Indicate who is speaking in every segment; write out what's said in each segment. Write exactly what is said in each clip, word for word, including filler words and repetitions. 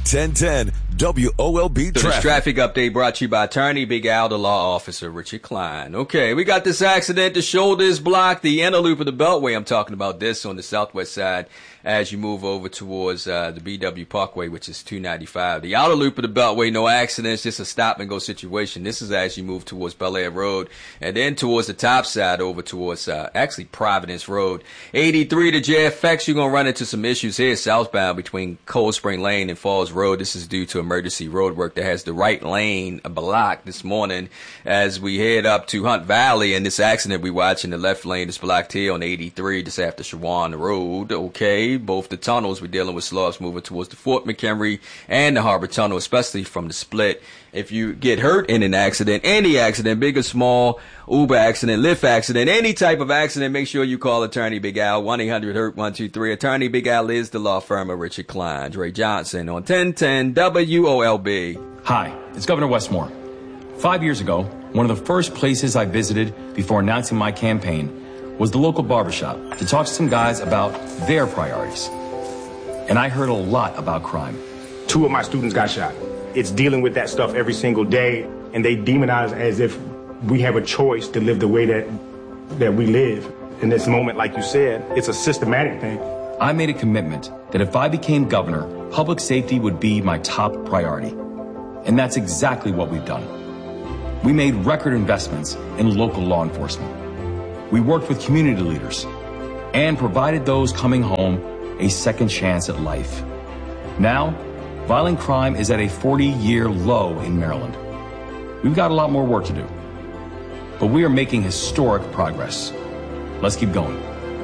Speaker 1: ten ten W O L B
Speaker 2: So
Speaker 1: Traffic.
Speaker 2: this traffic update brought to you by Attorney Big Al, the law officer, Richard Klein. Okay, we got this accident. The shoulder is blocked. The inner loop of the Beltway. I'm talking about this on the southwest side as you move over towards uh, the B W Parkway, which is two ninety-five. The outer loop of the Beltway, no accidents, just a stop-and-go situation. This is as you move towards Bel Air Road and then towards the top side over towards, uh, actually, Providence Road. eighty-three to J F X, you're going to run into some issues here southbound between Cold Spring Lane and Falls Road. This is due to emergency road work that has the right lane blocked this morning as we head up to Hunt Valley, and this accident we watch in the left lane is blocked here on eighty-three just after Shawan Road. Okay, both the tunnels we're dealing with slopes moving towards the Fort McHenry and the Harbor Tunnel, especially from the split. If you get hurt in an accident, any accident, big or small, Uber accident, Lyft accident, any type of accident, make sure you call Attorney Big Al, one eight hundred hurt one two three. Attorney Big Al is the law firm of Richard Klein. Dre Johnson on ten ten W O L B.
Speaker 3: Hi, it's Governor Westmore. Five years ago, one of the first places I visited before announcing my campaign was the local barbershop to talk to some guys about their priorities. And I heard a lot about crime.
Speaker 4: Two of my students got shot. It's dealing with that stuff every single day, and they demonize as if we have a choice to live the way that that we live. In this moment, like you said, it's a systematic thing.
Speaker 3: I made a commitment that if I became governor, public safety would be my top priority. And that's exactly what we've done. We made record investments in local law enforcement. We worked with community leaders and provided those coming home a second chance at life. Now, violent crime is at a forty-year low in Maryland. We've got a lot more work to do, but we are making historic progress. Let's keep going.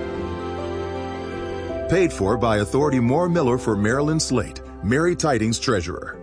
Speaker 1: Paid for by Authority Moore Miller for Maryland Slate. Mary Tidings, Treasurer.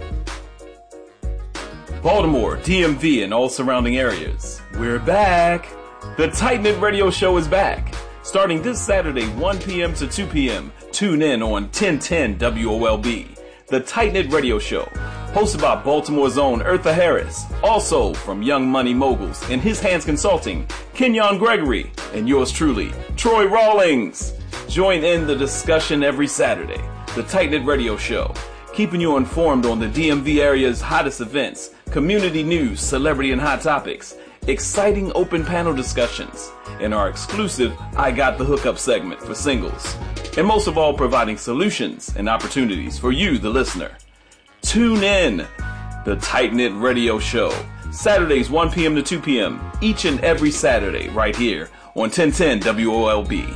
Speaker 5: Baltimore, D M V, and all surrounding areas. We're back. The Tight Knit Radio Show is back. Starting this Saturday, one p.m. to two p.m. Tune in on ten ten W O L B. The Tight Knit Radio Show, hosted by Baltimore's own Eartha Harris. Also from Young Money Moguls and His Hands Consulting, Kenyon Gregory, and yours truly, Troy Rawlings. Join in the discussion every Saturday. The Tight Knit Radio Show, keeping you informed on the D M V area's hottest events, community news, celebrity and hot topics, exciting open panel discussions, and our exclusive I Got the Hookup segment for singles. And most of all, providing solutions and opportunities for you, the listener. Tune in. The Tight Knit Radio Show, Saturdays one p.m. to two p.m. each and every Saturday right here on ten ten W O L B.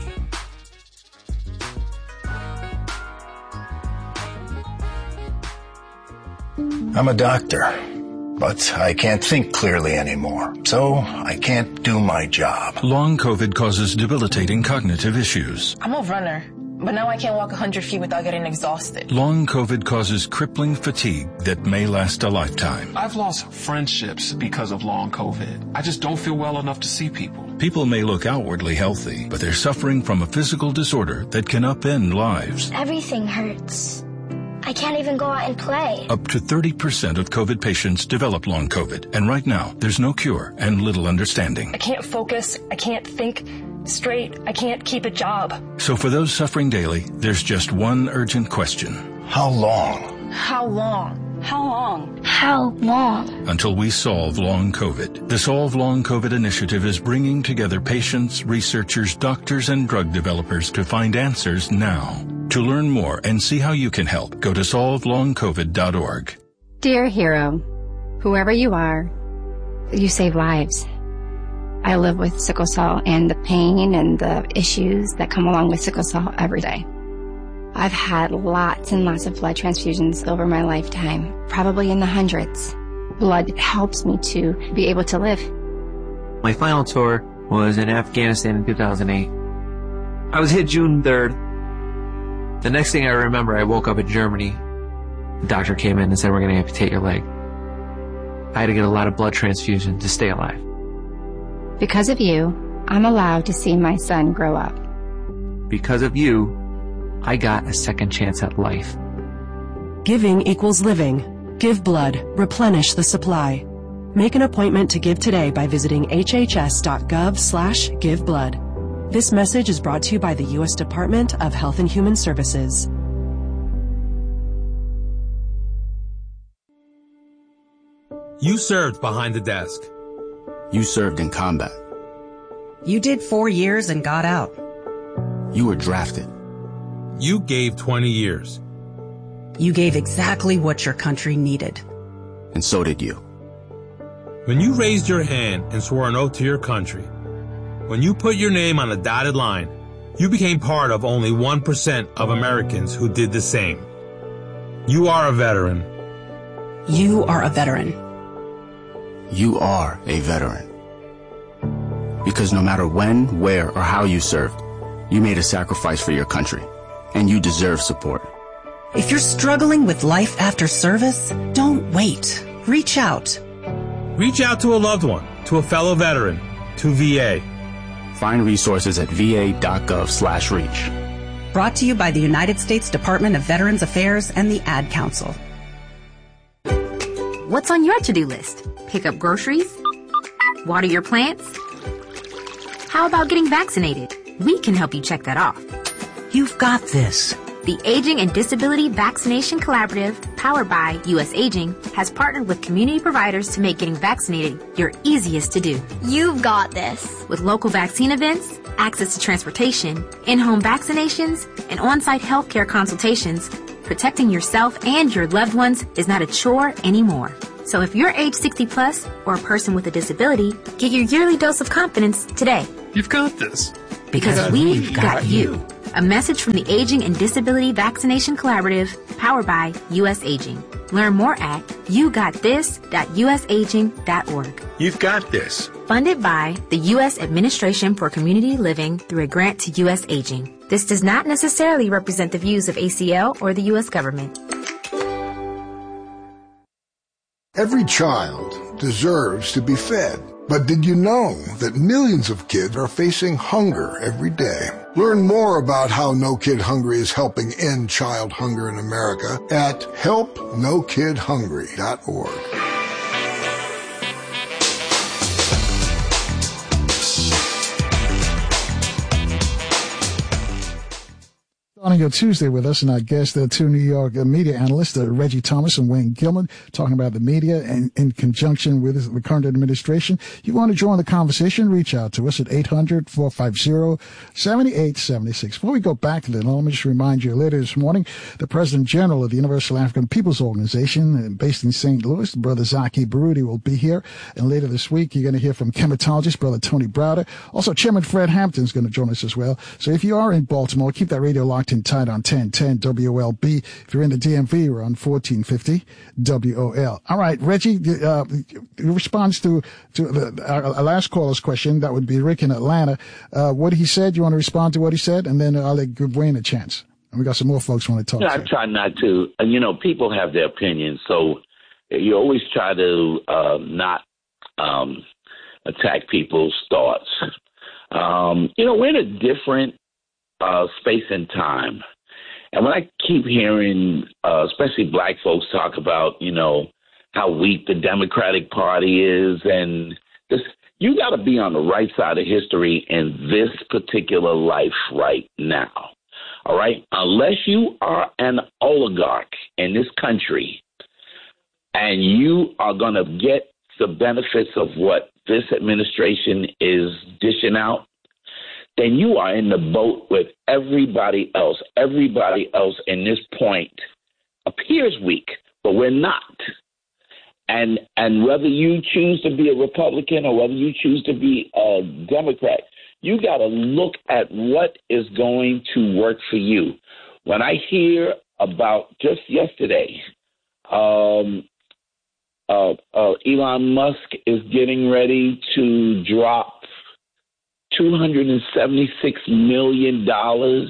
Speaker 6: I'm a doctor, but I can't think clearly anymore, so I can't do my job.
Speaker 7: Long COVID causes debilitating cognitive issues.
Speaker 8: I'm a runner, but now I can't walk one hundred feet without getting exhausted.
Speaker 7: Long COVID causes crippling fatigue that may last a lifetime.
Speaker 9: I've lost friendships because of long COVID. I just don't feel well enough to see people.
Speaker 7: People may look outwardly healthy, but they're suffering from a physical disorder that can upend lives.
Speaker 10: Everything hurts. I can't even go out and play.
Speaker 7: Up to thirty percent of COVID patients develop long COVID, and right now, there's no cure and little understanding.
Speaker 8: I can't focus. I can't think straight. I can't keep a job.
Speaker 7: So for those suffering daily, there's just one urgent question.
Speaker 6: How long?
Speaker 8: How long? How long?
Speaker 10: How long?
Speaker 7: Until we solve long COVID. The Solve Long COVID initiative is bringing together patients, researchers, doctors, and drug developers to find answers now. To learn more and see how you can help, go to solve long covid dot org.
Speaker 11: Dear hero, whoever you are, you save lives. I live with sickle cell and the pain and the issues that come along with sickle cell every day. I've had lots and lots of blood transfusions over my lifetime, probably in the hundreds. Blood helps me to be able to live.
Speaker 12: My final tour was in Afghanistan in two thousand eight. I was hit June third. The next thing I remember, I woke up in Germany. The doctor came in and said, we're going to amputate your leg. I had to get a lot of blood transfusion to stay alive.
Speaker 11: Because of you, I'm allowed to see my son grow up.
Speaker 12: Because of you, I got a second chance at life.
Speaker 13: Giving equals living. Give blood. Replenish the supply. Make an appointment to give today by visiting hhs.gov slash give blood. This message is brought to you by the U S Department of Health and Human Services.
Speaker 14: Am I a doctor? But I can't think clearly anymore. So I can't do my job. Long COVID causes debilitating cognitive issues. I'm a runner, but now I can't walk one hundred feet without getting exhausted. People may look outwardly healthy, but they're suffering from a physical disorder that can upend lives. Everything hurts. I can't focus. I can't think straight. I can't keep a job. So for those suffering daily, there's just one urgent question. How long? How long? You served behind the desk.
Speaker 15: You served in combat.
Speaker 16: You did four years and got out.
Speaker 15: You were drafted.
Speaker 14: You gave twenty years.
Speaker 16: You gave exactly what your country needed.
Speaker 15: And so did you.
Speaker 14: When you raised your hand and swore an oath to your country, when you put your name on a dotted line, you became part of only one percent of Americans who did the same. You are a veteran.
Speaker 16: You are a veteran.
Speaker 15: You are a veteran. Because no matter when, where, or how you served, you made a sacrifice for your country, and you deserve support.
Speaker 16: If you're struggling with life after service, don't wait. Reach out.
Speaker 14: Reach out to a loved one, to a fellow veteran, to V A.
Speaker 15: Find resources at va.gov slash reach.
Speaker 16: Brought to you by the United States Department of Veterans Affairs and the Ad Council.
Speaker 17: What's on your to-do list? Pick up groceries? Water your plants? How about getting vaccinated? We can help you check that off.
Speaker 16: You've got this.
Speaker 17: The Aging and Disability Vaccination Collaborative, powered by U S Aging, has partnered with community providers to make getting vaccinated your easiest to do.
Speaker 10: You've got this.
Speaker 17: With local vaccine events, access to transportation, in-home vaccinations, and on-site healthcare consultations, protecting yourself and your loved ones is not a chore anymore. So if you're age sixty plus or a person with a disability, get your yearly dose of confidence today.
Speaker 9: You've got this.
Speaker 17: Because, because we've, we've got, got you. you. A message from the Aging and Disability Vaccination Collaborative, powered by U S Aging. Learn more at you got this dot u s aging dot org.
Speaker 9: You've got this.
Speaker 17: Funded by the U S Administration for Community Living through a grant to U S Aging. This does not necessarily represent the views of A C L or the U S government.
Speaker 18: Every child deserves to be fed. But did you know that millions of kids are facing hunger every day? Learn more about how No Kid Hungry is helping end child hunger in America at help no kid hungry dot org.
Speaker 19: Starting your Tuesday with us and our guests, the two New York media analysts, uh, Reggie Thomas and Wayne Gilman, talking about the media and in conjunction with the current administration. If you want to join the conversation, reach out to us at eight hundred, four five zero, seven eight seven six. Before we go back a little, let me just remind you, later this morning, the President General of the Universal African Peoples Organization, based in Saint Louis, Brother Zaki Baruti, will be here. And later this week, you're going to hear from chematologist Brother Tony Browder. Also, Chairman Fred Hampton is going to join us as well. So if you are in Baltimore, keep that radio locked in tight on ten ten W O L B. If you're in the D M V, we're on fourteen fifty W O L. All right, Reggie, uh, response to, to the, our, our last caller's question, that would be Rick in Atlanta. Uh, what he said, you want to respond to what he said? And then I'll let Wayne a chance. And we got some more folks want to talk
Speaker 20: yeah,
Speaker 19: to.
Speaker 20: I try not to. You know, people have their opinions, so you always try to uh, not um, attack people's thoughts. Um, you know, we're in a different uh, space and time. And when I keep hearing, uh, especially black folks talk about, you know, how weak the Democratic Party is, and this, you got to be on the right side of history in this particular life right now. All right? Unless you are an oligarch in this country and you are going to get the benefits of what this administration is dishing out, then you are in the boat with everybody else. Everybody else in this point appears weak, but we're not. And and whether you choose to be a Republican or whether you choose to be a Democrat, you got to look at what is going to work for you. When I hear about just yesterday, um, uh, uh, Elon Musk is getting ready to drop two hundred seventy-six million dollars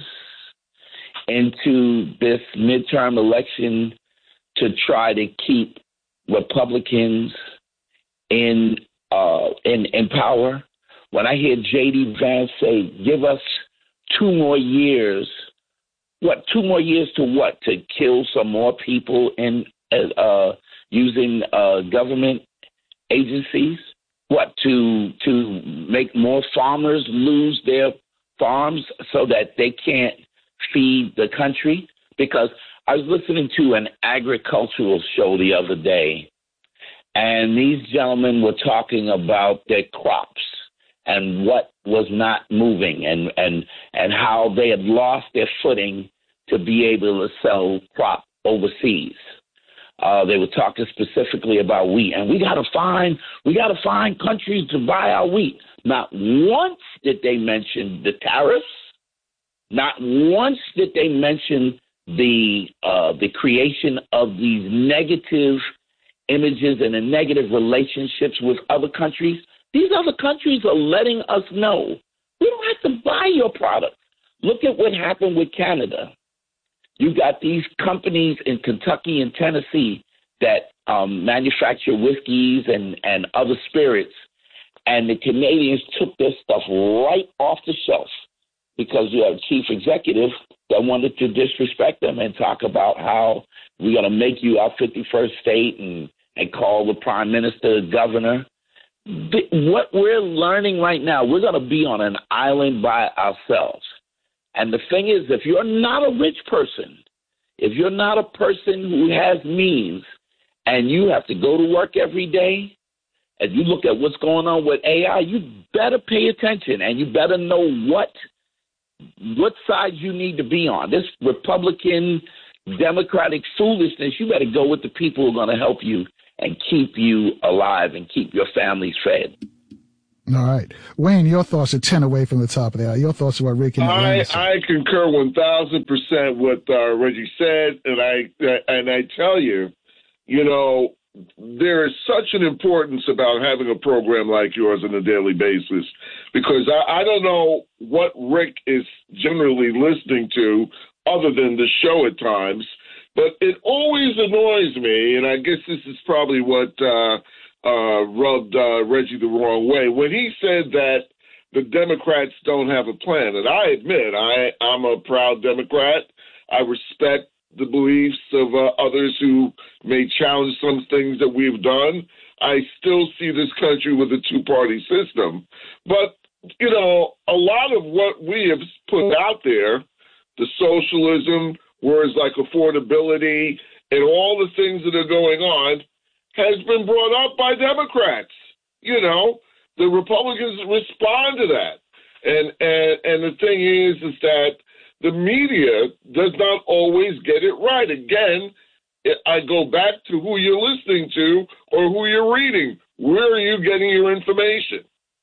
Speaker 20: into this midterm election to try to keep Republicans in uh, in, in power. When I hear J D Vance say, give us two more years, what, two more years to what? To kill some more people in uh, using uh, government agencies? What, to to make more farmers lose their farms so that they can't feed the country? Because I was listening to an agricultural show the other day, and these gentlemen were talking about their crops and what was not moving, and, and, and how they had lost their footing to be able to sell crop overseas. Uh, they were talking specifically about wheat, and we got to find we got to find countries to buy our wheat. Not once did they mention the tariffs. Not once did they mention the uh, the creation of these negative images and the negative relationships with other countries. These other countries are letting us know we don't have to buy your product. Look at what happened with Canada. You got these companies in Kentucky and Tennessee that um, manufacture whiskeys and, and other spirits, and the Canadians took their stuff right off the shelf because you have a chief executive that wanted to disrespect them and talk about how we're going to make you our fifty-first state and, and call the prime minister governor. What we're learning right now, we're going to be on an island by ourselves. And the thing is, if you're not a rich person, if you're not a person who has means, and you have to go to work every day, and you look at what's going on with A I, you better pay attention, and you better know what what side you need to be on. This Republican, Democratic foolishness, you better go with the people who are going to help you and keep you alive and keep your families fed.
Speaker 19: All right. Wayne, your thoughts are ten away from the top of the hour. Your thoughts are what Rick and
Speaker 21: I, I concur one thousand percent with uh, Reggie said, and I and I tell you, you know, there is such an importance about having a program like yours on a daily basis, because I, I don't know what Rick is generally listening to other than the show at times, but it always annoys me, and I guess this is probably what uh, – Uh, rubbed uh, Reggie the wrong way when he said that the Democrats don't have a plan. And I admit, I, I'm a proud Democrat. I respect the beliefs of uh, others who may challenge some things that we've done. I still see this country with a two-party system. But, you know, a lot of what we have put out there, the socialism, words like affordability, and all the things that are going on, has been brought up by Democrats. You know, the Republicans respond to that. And, and and the thing is, is that the media does not always get it right. Again, I go back to who you're listening to or who you're reading. Where are you getting your information?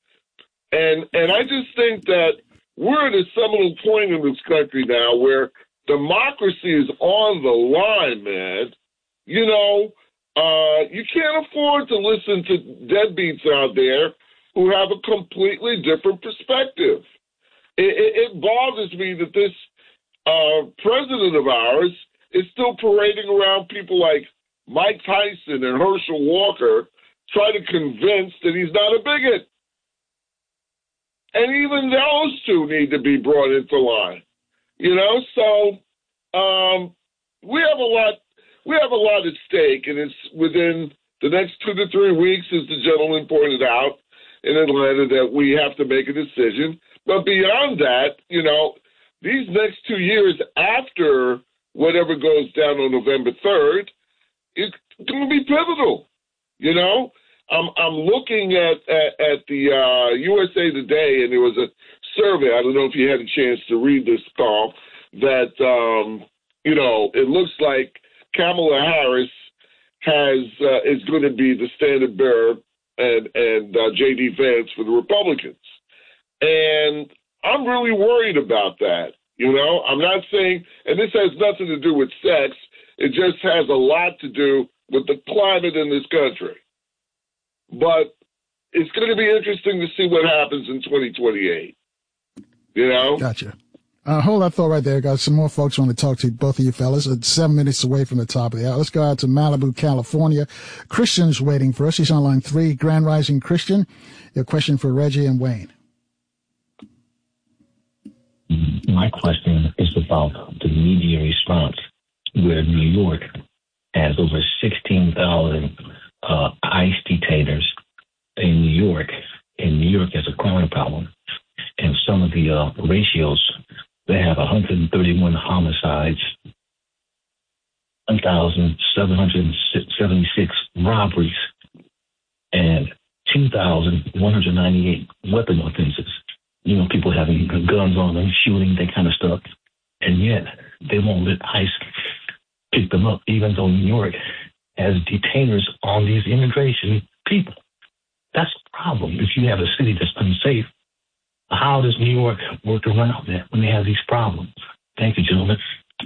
Speaker 21: And and I just think that we're at a seminal point in this country now where democracy is on the line, man. You know, Uh, you can't afford to listen to deadbeats out there who have a completely different perspective. It, it, it bothers me that this uh, president of ours is still parading around people like Mike Tyson and Herschel Walker, trying to convince that he's not a bigot. And even those two need to be brought into line. You know, so um, we have a lot. We have a lot at stake, and it's within the next two to three weeks, as the gentleman pointed out in Atlanta, that we have to make a decision. But beyond that, you know, these next two years after whatever goes down on November third, it's going to be pivotal. You know, I'm I'm looking at at, at the uh, U S A Today, and there was a survey. I don't know if you had a chance to read this, Carl, that um, you know, it looks like Kamala Harris has uh, is going to be the standard bearer, and and uh, J D Vance for the Republicans, and I'm really worried about that. You know, I'm not saying, and this has nothing to do with sex. It just has a lot to do with the climate in this country. But it's going to be interesting to see what happens in twenty twenty-eight. You know,
Speaker 19: gotcha. Uh, hold that thought right there. Got some more folks want to talk to both of you fellas. It's seven minutes away from the top of the hour. Let's go out to Malibu, California. Christian's waiting for us. He's on line three. Grand Rising Christian. Your question for Reggie and Wayne.
Speaker 22: My question is about the media response, where New York has over sixteen thousand uh, ICE detainers in New York, and New York has a crime problem. And some of the uh, ratios, they have one hundred thirty-one homicides, one thousand seven hundred seventy-six robberies, two thousand one hundred ninety-eight weapon offenses. You know, people having guns on them, shooting, that kind of stuff. And yet they won't let ICE pick them up, even though New York has detainers on these immigration people. That's a problem. If you have a city that's unsafe, how does New York work around that when they have these problems? Thank you, gentlemen.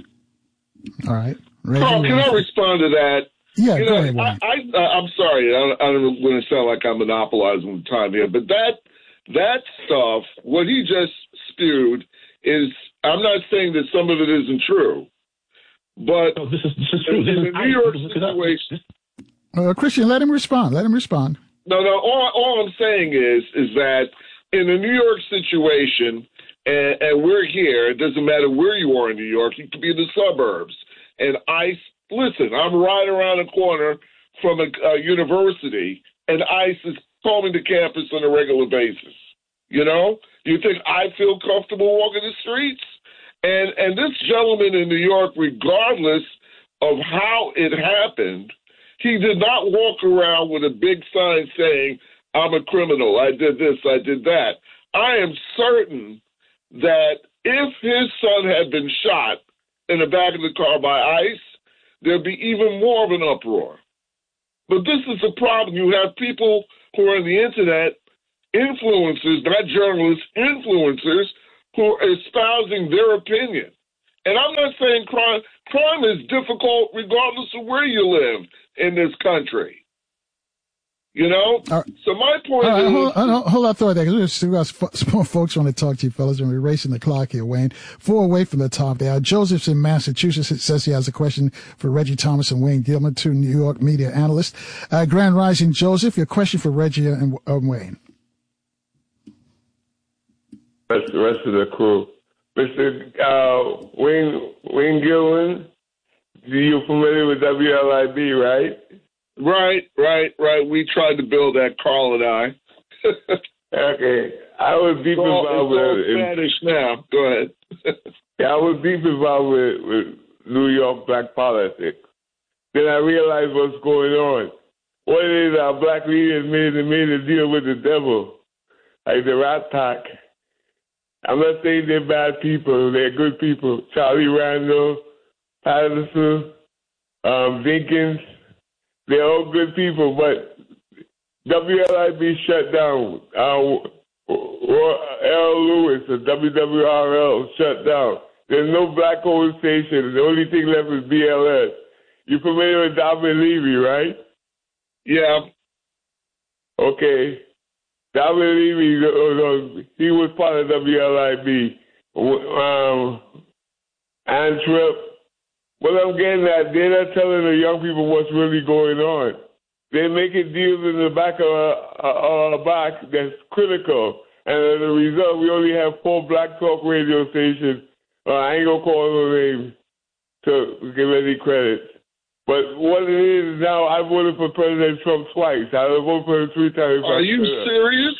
Speaker 19: All right.
Speaker 21: Carl, can I respond to that?
Speaker 19: Yeah,
Speaker 21: you
Speaker 19: go
Speaker 21: know,
Speaker 19: ahead, Wayne.
Speaker 21: I, I, I'm sorry. I, I don't want to sound like I'm monopolizing the time here, but that that stuff, what he just spewed, is, I'm not saying that some of it isn't true, but
Speaker 22: no, this is, this is true.
Speaker 21: in,
Speaker 22: This
Speaker 21: in
Speaker 22: is
Speaker 21: the New York situation...
Speaker 19: Uh, Christian, let him respond. Let him respond.
Speaker 21: No, no. All, all I'm saying is, is that in the New York situation, and, and we're here, it doesn't matter where you are in New York, you could be in the suburbs, and ICE, listen, I'm right around the corner from a, a university, and ICE is combing the campus on a regular basis. You know? You think I feel comfortable walking the streets? And and this gentleman in New York, regardless of how it happened, he did not walk around with a big sign saying, I'm a criminal, I did this, I did that. I am certain that if his son had been shot in the back of the car by ICE, there'd be even more of an uproar. But this is the problem. You have people who are on the internet, influencers, not journalists, influencers, who are espousing their opinion. And I'm not saying crime crime is difficult regardless of where you live in this country. You know?
Speaker 19: Right.
Speaker 21: So my point
Speaker 19: All right,
Speaker 21: is...
Speaker 19: hold, hold, hold on, thought there, because we got some more folks want to talk to you fellas, and we're racing the clock here, Wayne. Four away from the top there. Joseph's in Massachusetts. Says he has a question for Reggie Thomas and Wayne Gilman, two New York media analysts. Uh, Grand Rising, Joseph, your question for Reggie and uh, Wayne.
Speaker 2: That's the rest of the crew. Mister Uh, Wayne, Wayne Gilman, you're familiar with W L I B, right?
Speaker 21: Right, right, right. We tried to build that, Carl and I.
Speaker 2: Okay. I was deep
Speaker 21: it's all,
Speaker 2: involved
Speaker 21: it's all
Speaker 2: with
Speaker 21: Spanish now. Go ahead.
Speaker 2: Yeah, I was deep involved with, with New York black politics. Then I realized what's going on. What it is, our black leaders made, they made a deal with the devil, like the Rat Pack. I'm not saying they're bad people. They're good people. Charlie Randall, Patterson, um, Dinkins, they're all good people, but W L I B shut down. Uh, L. Lewis, the W W R L, shut down. There's no black owned station. The only thing left is B L S. You familiar with Dalvin Levy, right?
Speaker 21: Yeah.
Speaker 2: Okay. Dalvin Levy, he was part of W L I B. Um, Antwerp. What I'm getting at, they're not telling the young people what's really going on. They're making deals in the back of our back that's critical. And as a result, we only have four black talk radio stations. Uh, I ain't going to call no names to give any credit. But what it is now, I voted for President Trump twice. I voted for him three times.
Speaker 21: Are you serious?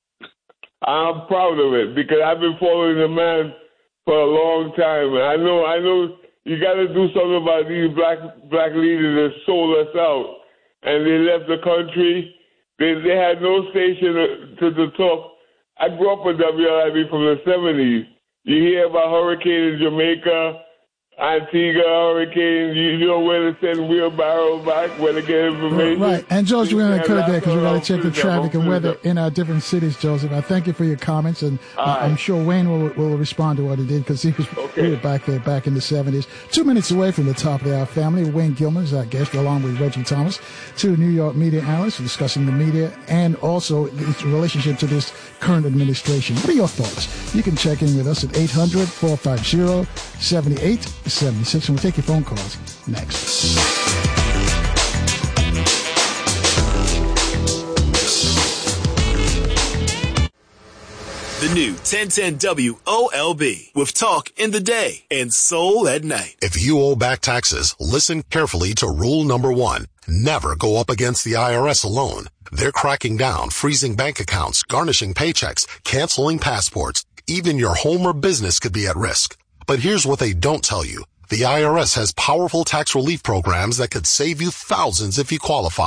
Speaker 2: I'm proud of it because I've been following the man for a long time. And I know, I know you got to do something about these black black leaders that sold us out. And they left the country. They they had no station to, to talk. I grew up with W L I B from the seventies. You hear about hurricane in Jamaica, Antigua hurricane. You, you know where to send wheelbarrow back, where to get information.
Speaker 19: Right. And, Joseph, we're going to cut it there because we got to check the traffic and weather in our different cities, Joseph. I thank you for your comments, and uh, I'm sure Wayne will, will respond to what he did because he was okay. We were back there back in the seventies. Two minutes away from the top of the hour family, Wayne Gilman is our guest, along with Reggie Thomas, two New York media analysts discussing the media and also its relationship to this current administration. What are your thoughts? You can check in with us at eight hundred, four five zero, seven eight seven six, and we'll take your phone calls next.
Speaker 4: The new ten ten W O L B with talk in the day and soul at night.
Speaker 23: If you owe back taxes, listen carefully to rule number one. Never go up against the I R S alone. They're cracking down, freezing bank accounts, garnishing paychecks, canceling passports. Even your home or business could be at risk. But here's what they don't tell you. The I R S has powerful tax relief programs that could save you thousands if you qualify.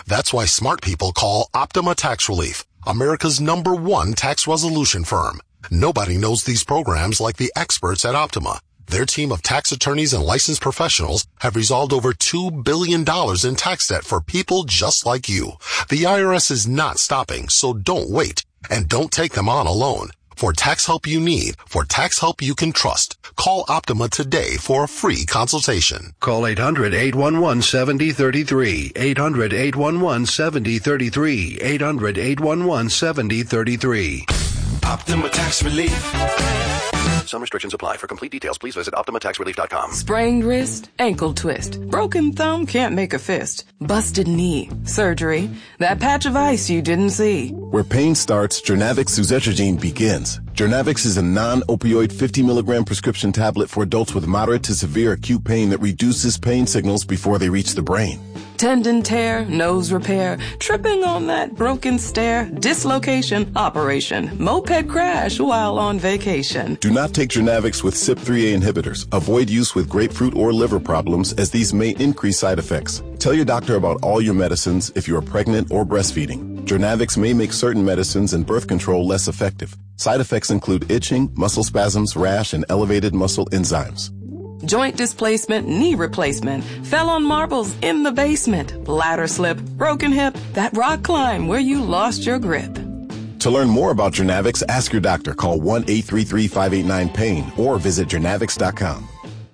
Speaker 23: That's why smart people call Optima Tax Relief, America's number one tax resolution firm. Nobody knows these programs like the experts at Optima. Their team of tax attorneys and licensed professionals have resolved over two billion dollars in tax debt for people just like you. The I R S is not stopping, so don't wait. And don't take them on alone. For tax help you need, for tax help you can trust, call Optima today for a free consultation.
Speaker 1: Call eight hundred, eight one one, seven zero three three, eight hundred, eight one one, seven zero three three, eight hundred, eight one one, seven zero three three.
Speaker 4: Optima Tax Relief.
Speaker 1: Some restrictions apply. For complete details, please visit Optima Tax Relief dot com.
Speaker 3: Sprained wrist, ankle twist, broken thumb can't make a fist, busted knee, surgery, that patch of ice you didn't see.
Speaker 5: Where pain starts, Jernavix suzetrigine begins. Jernavix is a non-opioid fifty milligram prescription tablet for adults with moderate to severe acute pain that reduces pain signals before they reach the brain.
Speaker 3: Tendon tear, nose repair, tripping on that broken stair, dislocation, operation, moped crash while on vacation.
Speaker 5: Do not take Jernavix with C Y P three A inhibitors. Avoid use with grapefruit or liver problems, as these may increase side effects. Tell your doctor about all your medicines if you are pregnant or breastfeeding. Jernavix may make certain medicines and birth control less effective. Side effects include itching, muscle spasms, rash, and elevated muscle enzymes.
Speaker 3: Joint displacement, knee replacement, fell on marbles in the basement, ladder slip, broken hip, that rock climb where you lost your grip.
Speaker 5: To learn more about Jernavix, ask your doctor. Call one eight three three, five eight nine, pain or visit Jernavix dot com.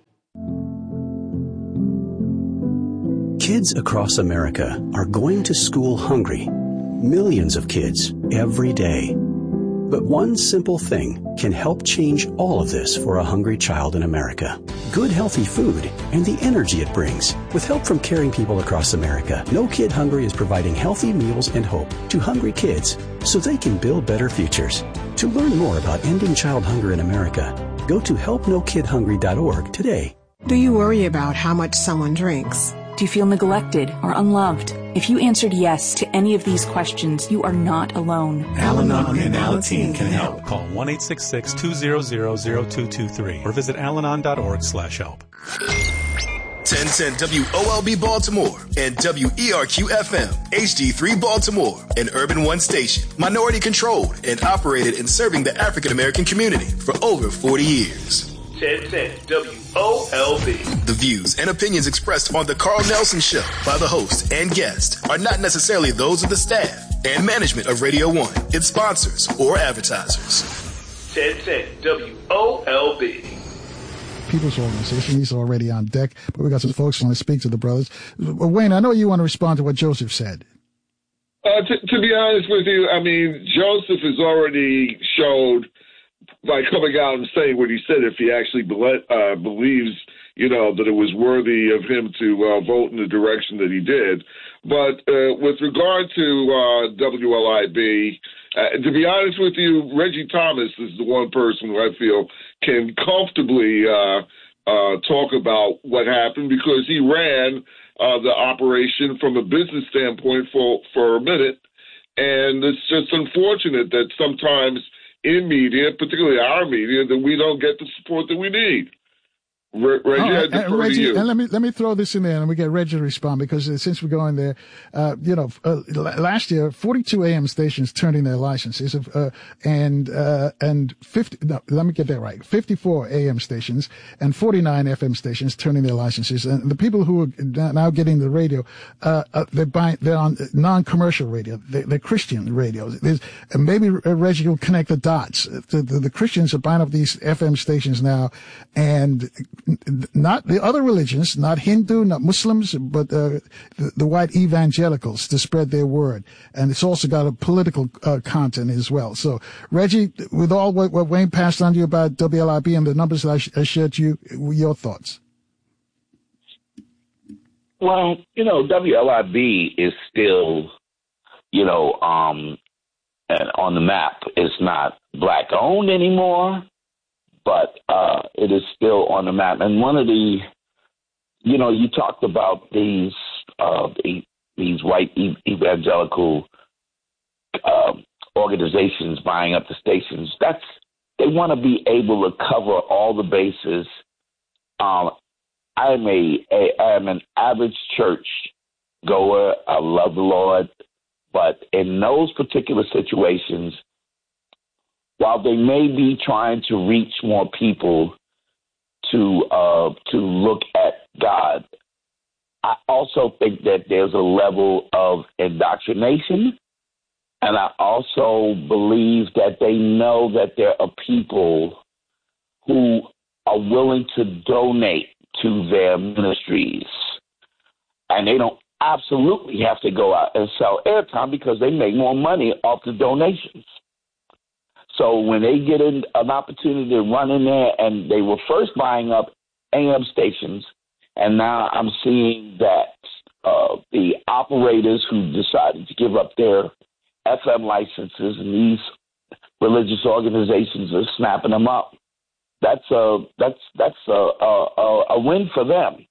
Speaker 24: Kids across America are going to school hungry. Millions of kids every day. But one simple thing can help change all of this for a hungry child in America. Good, healthy food and the energy it brings. With help from caring people across America, No Kid Hungry is providing healthy meals and hope to hungry kids so they can build better futures. To learn more about ending child hunger in America, go to help no kid hungry dot org today.
Speaker 25: Do you worry about how much someone drinks?
Speaker 26: Do you feel neglected or unloved? If you answered yes to any of these questions, you are not alone.
Speaker 27: Al-Anon and Alateen can help. Call one eight six six, two zero zero, zero two two three or visit alanon dot org slash help.
Speaker 4: ten ten W O L B Baltimore and W E R Q F M, H D three Baltimore, an Urban One station, minority controlled and operated in serving the African American community for over forty years. ten ten W O L B. The views and opinions expressed on the Carl Nelson Show by the host and guest are not necessarily those of the staff and management of Radio One, its sponsors, or advertisers. ten ten W O L B.
Speaker 19: People's Organization. He's already on deck, but we got some folks who want to speak to the brothers. Wayne, I know you want to respond to what Joseph said.
Speaker 21: Uh, to, to be honest with you, I mean, Joseph has already showed by coming out and saying what he said, if he actually be- uh, believes, you know, that it was worthy of him to uh, vote in the direction that he did. But uh, with regard to uh, W L I B, uh, to be honest with you, Reggie Thomas is the one person who I feel can comfortably uh, uh, talk about what happened, because he ran uh, the operation from a business standpoint for, for a minute. And it's just unfortunate that sometimes in media, particularly our media, that we don't get the support that we need. Re- Reggie,
Speaker 19: right,
Speaker 21: I defer
Speaker 19: and Reggie,
Speaker 21: to you.
Speaker 19: And let me let me throw this in there, and we get Reggie to respond, because uh, since we're going there, uh, you know, uh, last year, forty-two A M stations turned in their licenses, uh, and uh, and fifty. No, let me get that right. fifty-four A M stations and forty-nine F M stations turning their licenses, and the people who are now getting the radio, uh, uh, they're buying, they're on non-commercial radio. They're, they're Christian radios. There's, and maybe uh, Reggie will connect the dots. The, the, the Christians are buying up these F M stations now, and not the other religions, not Hindu, not Muslims, but uh, the, the white evangelicals to spread their word. And it's also got a political uh, content as well. So, Reggie, with all what, what Wayne passed on to you about W L I B and the numbers that I, sh- I shared to you, your thoughts?
Speaker 20: Well, you know, W L I B is still, you know, um, on the map. It's not black-owned anymore, but uh, it is still on the map. And one of the, you know, you talked about these uh, these white evangelical uh, organizations buying up the stations. That's, they want to be able to cover all the bases. Um, I'm a, a I'm an average church goer. I love the Lord. But in those particular situations, while they may be trying to reach more people to uh, to look at God, I also think that there's a level of indoctrination, and I also believe that they know that there are people who are willing to donate to their ministries, and they don't absolutely have to go out and sell airtime because they make more money off the donations. So when they get in, an opportunity to run in there, and they were first buying up A M stations, and now I'm seeing that uh, the operators who decided to give up their F M licenses, and these religious organizations are snapping them up. That's a that's that's a a, a win for them.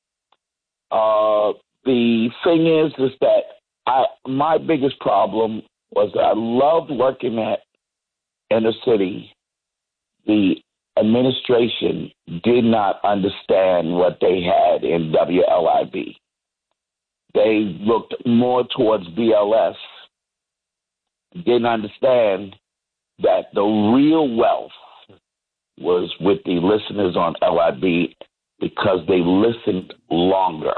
Speaker 20: Uh, the thing is, is that I my biggest problem was that I loved working at inner city. The administration did not understand what they had in W L I B. They looked more towards B L S, didn't understand that the real wealth was with the listeners on L I B because they listened longer.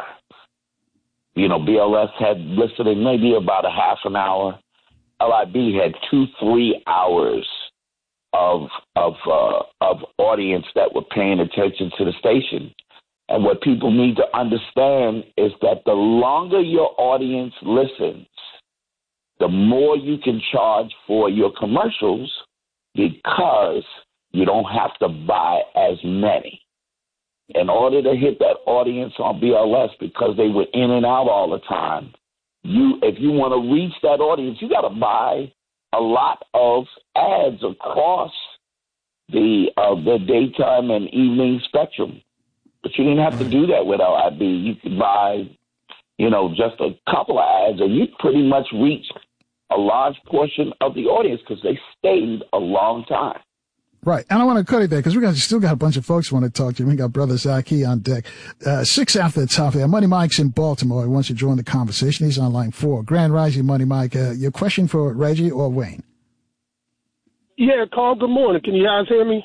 Speaker 20: You know, B L S had listening maybe about a half an hour. L I B had two, three hours of of uh, of audience that were paying attention to the station. And what people need to understand is that the longer your audience listens, the more you can charge for your commercials because you don't have to buy as many. In order to hit that audience on B L S, because they were in and out all the time, you if you want to reach that audience, you got to buy a lot of ads across the uh, the daytime and evening spectrum. But you didn't have to do that with L I B. You could buy, you know, just a couple of ads, and you pretty much reached a large portion of the audience because they stayed a long time.
Speaker 19: Right. And I want to cut it there because we got still got a bunch of folks who want to talk to you. We got Brother Zaki on deck. Uh, six after the top there. Money Mike's in Baltimore. He wants to join the conversation. He's on line four. Grand Rising, Money Mike. Uh, your question for Reggie or Wayne?
Speaker 6: Yeah, Carl, good morning. Can you guys hear me?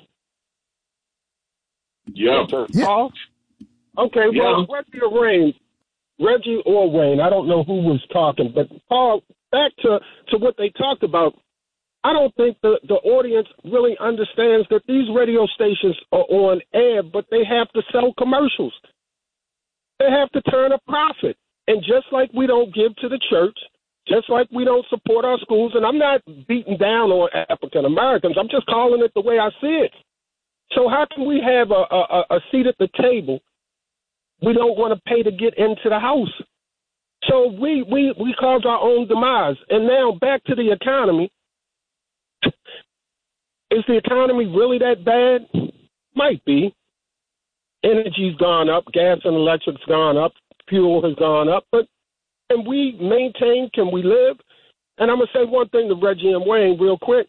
Speaker 21: Yeah.
Speaker 19: yeah.
Speaker 6: Carl? Okay, well, yeah. Reggie or Wayne, Reggie or Wayne, I don't know who was talking, but Carl, back to, to what they talked about, I don't think the, the audience really understands that these radio stations are on air, but they have to sell commercials. They have to turn a profit. And just like we don't give to the church, just like we don't support our schools, and I'm not beating down on African Americans, I'm just calling it the way I see it. So how can we have a, a, a seat at the table? We don't want to pay to get into the house. So we, we, we cause our own demise. And now back to the economy. Is the economy really that bad? Might be. Energy's gone up, gas and electric's gone up, fuel has gone up, but can we maintain, can we live? And I'm going to say one thing to Reggie and Wayne real quick.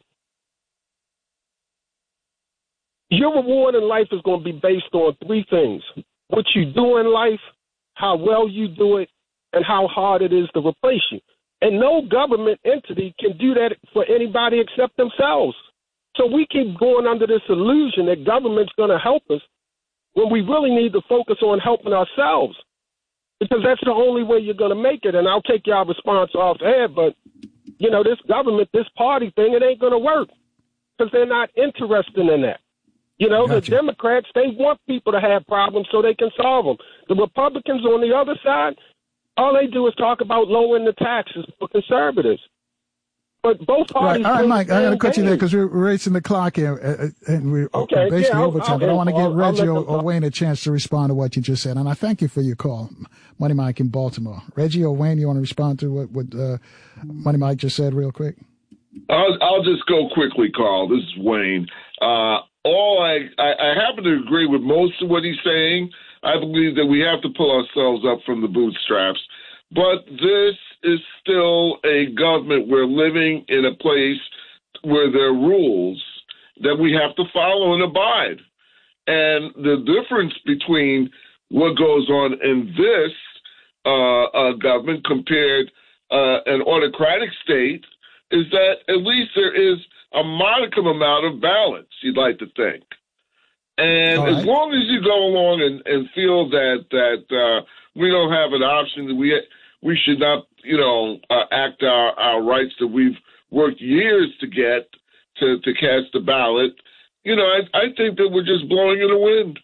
Speaker 6: Your reward in life is going to be based on three things. What you do in life, how well you do it, and how hard it is to replace you. And no government entity can do that for anybody except themselves. So we keep going under this illusion that government's going to help us when we really need to focus on helping ourselves, because that's the only way you're going to make it. And I'll take y'all response off air, but, you know, this government, this party thing, it ain't going to work because they're not interested in that. You know, gotcha. The Democrats, they want people to have problems so they can solve them. The Republicans on the other side, all they do is talk about lowering the taxes for conservatives. But both parties.
Speaker 19: Right. All right, Mike, I got to cut you there because we're racing the clock here, uh, and we're
Speaker 6: okay,
Speaker 19: basically
Speaker 6: yeah,
Speaker 19: overtime. But I want to give Reggie or, or Wayne a chance to respond to what you just said. And I thank you for your call, Money Mike in Baltimore. Reggie or Wayne, you want to respond to what, what uh, Money Mike just said real quick?
Speaker 21: I'll, I'll just go quickly, Carl. This is Wayne. Uh, all I, I, I happen to agree with most of what he's saying. I believe that we have to pull ourselves up from the bootstraps. But this is still a government. We're living in a place where there are rules that we have to follow and abide. And the difference between what goes on in this uh, uh, government compared uh, an autocratic state is that at least there is a modicum amount of balance, you'd like to think. And right. as long as you go along and, and feel that that uh, we don't have an option, that we we should not, you know, uh, act our, our rights that we've worked years to get to, to cast the ballot, you know, I, I think that we're just blowing in the wind.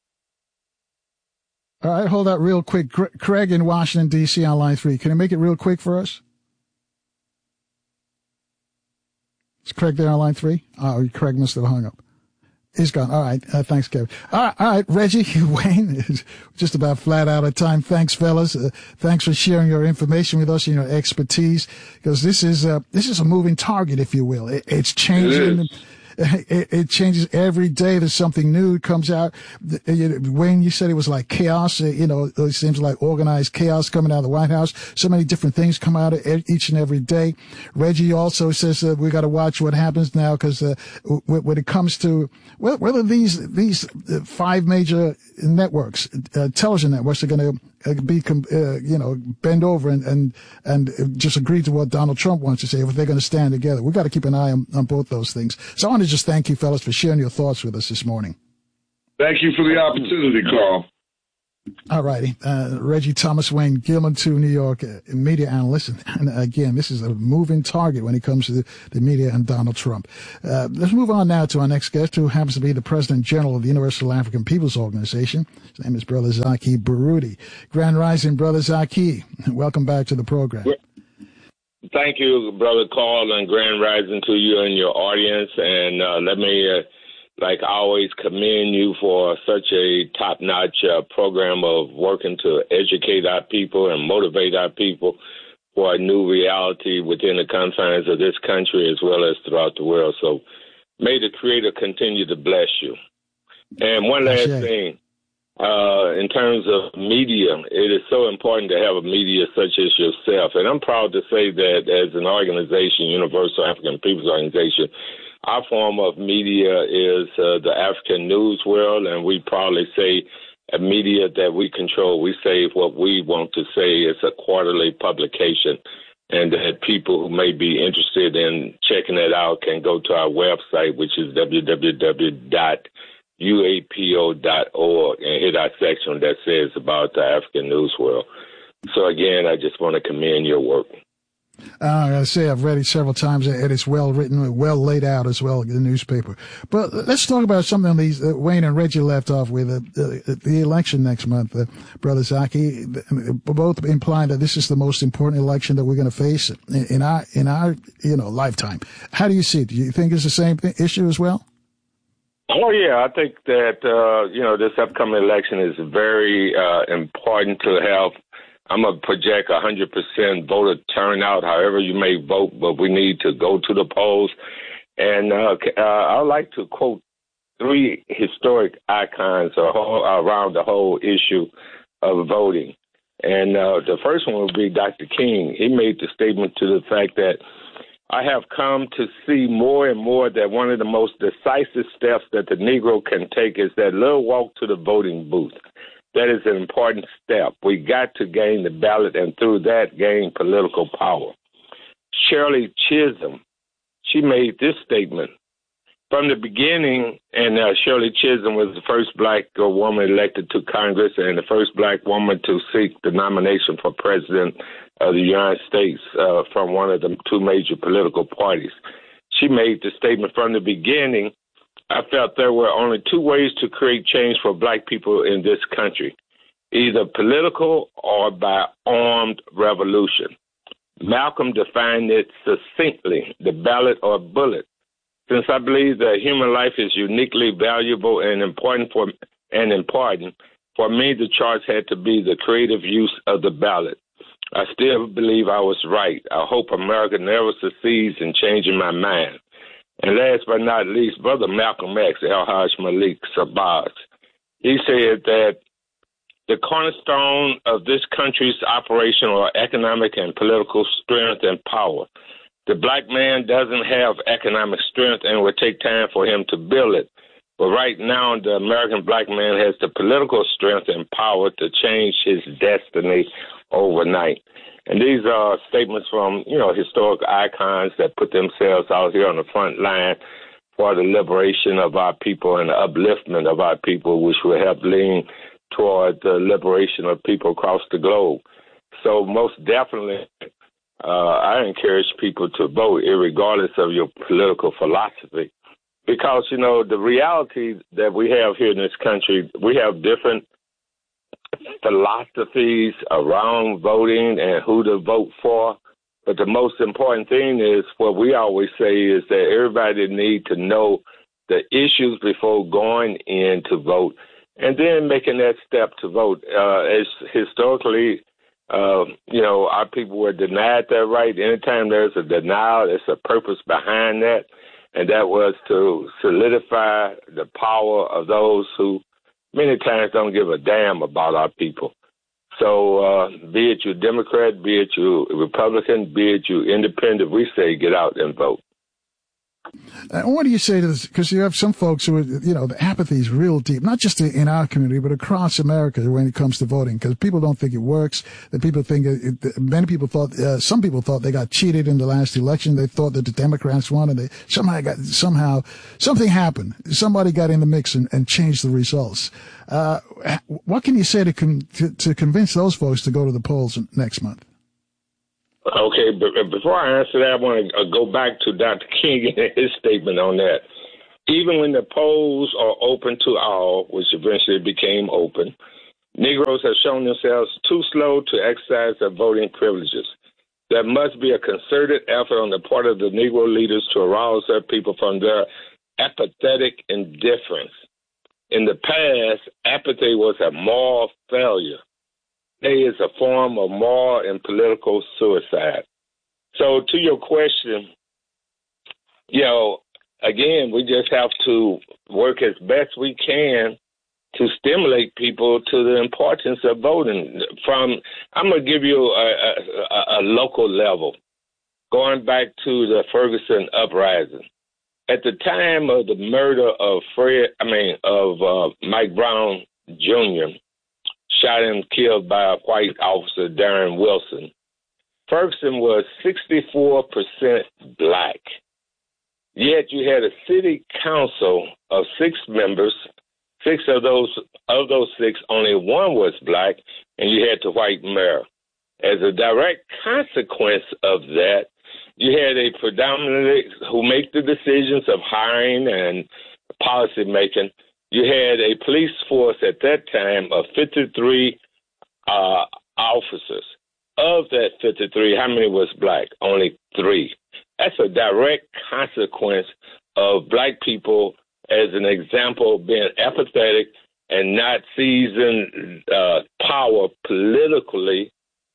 Speaker 19: All right, hold that real quick. Craig in Washington, D C on line three. Can you make it real quick for us? Is Craig there on line three? Oh, Craig must have hung up. He's gone. All right. Uh, thanks, Kevin. All right, all right, Reggie, Wayne, is just about flat out of time. Thanks, fellas. Uh, thanks for sharing your information with us and your expertise, because this is uh, this is a moving target, if you will. It, it's changing. It It, it changes every day. There's something new comes out. Wayne, you said it was like chaos. You know, it seems like organized chaos coming out of the White House. So many different things come out each and every day. Reggie also says uh, we got to watch what happens now, because uh, when it comes to whether these these five major networks, uh, television networks, are going to be, uh, you know, bend over and, and, and just agree to what Donald Trump wants to say, if they're going to stand together. We've got to keep an eye on, on both those things. So I want to just thank you, fellas, for sharing your thoughts with us this morning.
Speaker 21: Thank you for the opportunity, Carl.
Speaker 19: All righty. Uh, Reggie Thomas, Wayne Gilman, two New York uh, media analysts. And, and again, this is a moving target when it comes to the, the media and Donald Trump. Uh, let's move on now to our next guest, who happens to be the President General of the Universal African Peoples Organization. His name is Brother Zaki Baruti. Grand Rising, Brother Zaki. Welcome back to the program.
Speaker 7: Thank you, Brother Carl, and Grand Rising to you and your audience. And uh, let me... Uh, Like I always commend you for such a top-notch uh, program of working to educate our people and motivate our people for a new reality within the confines of this country as well as throughout the world. So may the Creator continue to bless you. And one last thing, uh, in terms of media, it is so important to have a media such as yourself. And I'm proud to say that as an organization, Universal African Peoples Organization, our form of media is uh, the African News World, and we proudly say a media that we control. We say what we want to say. It's a quarterly publication, and that people who may be interested in checking it out can go to our website, which is w w w dot u a p o dot org, and hit our section that says about the African News World. So, again, I just want to commend your work.
Speaker 19: Uh, I say I've read it several times, and it's well written, well laid out as well in the newspaper. But let's talk about something these uh, Wayne and Reggie left off with, uh, uh, the election next month, uh, Brother Zaki, both implying that this is the most important election that we're going to face in, in our in our you know lifetime. How do you see it? Do you think it's the same th- issue as well?
Speaker 7: Oh, yeah. I think that, uh, you know, this upcoming election is very uh, important to have. I'm going to project one hundred percent voter turnout, however you may vote, but we need to go to the polls. And uh, uh, I'd like to quote three historic icons around the whole issue of voting. And uh, the first one would be Doctor King. He made the statement to the fact that I have come to see more and more that one of the most decisive steps that the Negro can take is that little walk to the voting booth. That is an important step. We got to gain the ballot and through that gain political power. Shirley Chisholm, she made this statement. From the beginning, and uh, Shirley Chisholm was the first black woman elected to Congress and the first black woman to seek the nomination for president of the United States uh, from one of the two major political parties. She made the statement, from the beginning, I felt there were only two ways to create change for black people in this country, either political or by armed revolution. Malcolm defined it succinctly, the ballot or bullet. Since I believe that human life is uniquely valuable and important for and important, for me the choice had to be the creative use of the ballot. I still believe I was right. I hope America never succeeds in changing my mind. And last but not least, Brother Malcolm X, El-Haj Malik Sabaz, he said that the cornerstone of this country's operational or economic and political strength and power. The black man doesn't have economic strength and it would take time for him to build it. But right now, the American black man has the political strength and power to change his destiny overnight. And these are statements from, you know, historic icons that put themselves out here on the front line for the liberation of our people and the upliftment of our people, which will help lean toward the liberation of people across the globe. So most definitely, uh, I encourage people to vote, regardless of your political philosophy. Because, you know, the reality that we have here in this country, we have different philosophies around voting and who to vote for. But the most important thing is what we always say is that everybody needs to know the issues before going in to vote and then making that step to vote. Uh, as historically, uh, you know, our people were denied that right. Anytime there's a denial, there's a purpose behind that. And that was to solidify the power of those who many times don't give a damn about our people. So uh, be it you Democrat, be it you Republican, be it you independent, we say get out and vote.
Speaker 19: And what do you say to this? Because you have some folks who, are, you know, the apathy is real deep, not just in our community, but across America when it comes to voting, because people don't think it works. That people think it, it, many people thought, uh, some people thought they got cheated in the last election. They thought that the Democrats won, and they somehow got, somehow, something happened. Somebody got in the mix and, and changed the results. Uh, what can you say to, con- to, to convince those folks to go to the polls next month?
Speaker 7: Okay, but before I answer that, I want to go back to Doctor King and his statement on that. Even when the polls are open to all, which eventually became open, Negroes have shown themselves too slow to exercise their voting privileges. There must be a concerted effort on the part of the Negro leaders to arouse their people from their apathetic indifference. In the past, apathy was a moral failure. Today is a form of moral and political suicide. So to your question, you know, again, we just have to work as best we can to stimulate people to the importance of voting. From, I'm going to give you a, a, a local level, going back to the Ferguson uprising. At the time of the murder of Fred, I mean, of uh, Mike Brown Junior, shot and killed by a white officer, Darren Wilson, Ferguson was sixty-four percent black. Yet you had a city council of six members. Six of those of those six, only one was black, and you had the white mayor. As a direct consequence of that, you had a predominantly who make the decisions of hiring and policy making. You had a police force at that time of fifty-three uh, officers. Of that fifty-three, how many was black? Only three. That's a direct consequence of black people, as an example, being apathetic and not seizing uh, power politically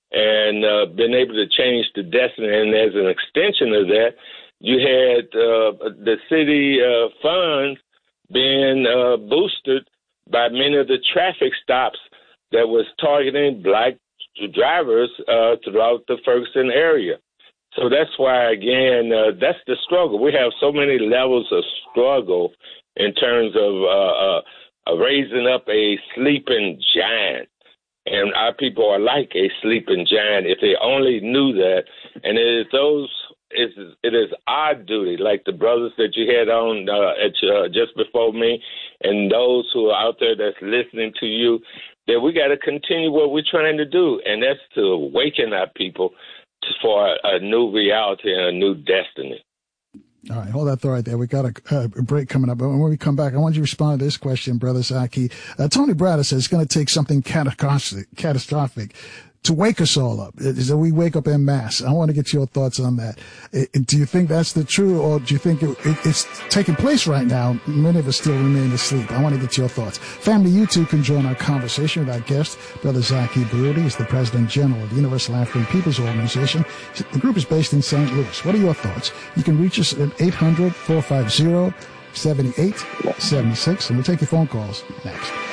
Speaker 7: and uh, being able to change the destiny. And as an extension of that, you had uh, the city uh, funds being uh, boosted by many of the traffic stops that was targeting black drivers uh, throughout the Ferguson area. So that's why, again, uh, that's the struggle. We have so many levels of struggle in terms of uh, uh, raising up a sleeping giant. And our people are like a sleeping giant if they only knew that. And it is those It is, it is our duty, like the brothers that you had on uh, at, uh, just before me, and those who are out there that's listening to you, that we got to continue what we're trying to do, and that's to awaken our people to, for a, a new reality and a new destiny.
Speaker 19: All right, hold that thought right there. We got a, a break coming up. But when we come back, I want you to respond to this question, Brother Zaki. Uh, Tony Brada says it's going to take something catastrophic, catastrophic to wake us all up, is that we wake up en masse. I want to get your thoughts on that. It, it, do you think that's the truth, or do you think it, it, it's taking place right now? Many of us still remain asleep. I want to get your thoughts. Family, you too can join our conversation with our guest, Brother Zaki Baruti. He's the President General of the Universal African Peoples Organization. The group is based in Saint Louis. What are your thoughts? You can reach us at eight hundred, four five zero, seven eight seven six, and we'll take your phone calls next.